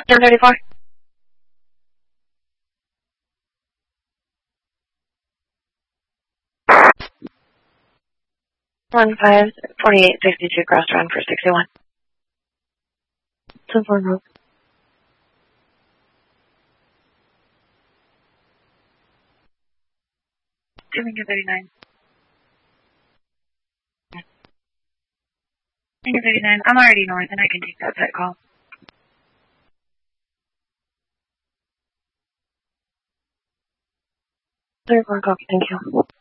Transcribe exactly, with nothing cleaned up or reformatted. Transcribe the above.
ten thirty-four. One five forty-eight sixty-two cross run for sixty-one. Two four move. Two Lincoln thirty-nine. Lincoln thirty-nine. I'm already north and I can take that set call. thirty-four copy. Thank you.